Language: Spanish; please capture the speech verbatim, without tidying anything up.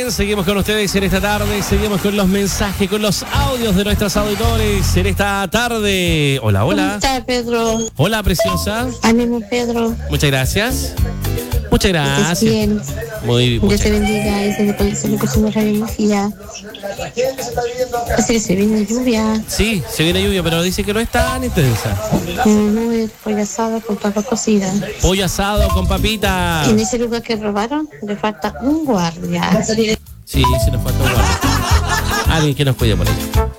bien, seguimos con ustedes en esta tarde, seguimos con los mensajes, con los audios de nuestros auditores en esta tarde. Hola, hola. ¿Cómo está, Pedro? Hola, preciosa. Ánimo, Pedro. Muchas gracias. Muchas gracias. Bien. Muy bien. Dios te bendiga y se le puede hacer cocina la energía. Así que se viene lluvia. Sí, se viene lluvia, pero dice que no es tan intensa. No es pollo asado con papa cocida. Pollo asado con papita. En ese lugar que robaron le falta un guardia. Sí, se nos falta un guardia. Alguien que nos cuide por ello.